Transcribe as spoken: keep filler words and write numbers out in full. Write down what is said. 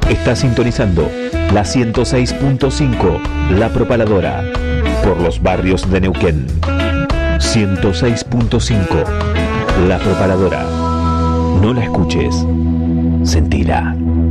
Está sintonizando la ciento seis punto cinco, La Propaladora, por los barrios de Neuquén. ciento seis punto cinco, La Propaladora. No la escuches, sentila.